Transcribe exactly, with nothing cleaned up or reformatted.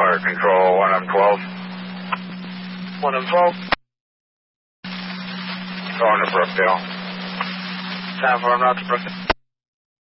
Fire control, one M twelve. one M twelve. Going to Brookdale. Time for him out to Brookdale.